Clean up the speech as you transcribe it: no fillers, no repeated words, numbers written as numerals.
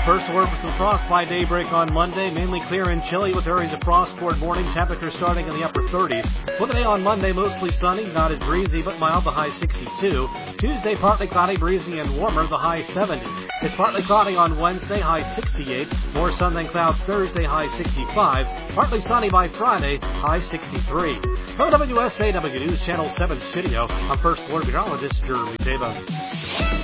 First alert for some frost by daybreak on Monday. Mainly clear and chilly with areas of frost toward morning. Temperatures starting in the upper 30s. For the day on Monday, mostly sunny, not as breezy, but mild, the high 62. Tuesday, partly cloudy, breezy, and warmer, the high 70. It's partly cloudy on Wednesday, high 68. More sun than clouds Thursday, high 65. Partly sunny by Friday, high 63. From the WSAW News Channel 7 studio, I'm First Alert Meteorologist Jeremy Tava.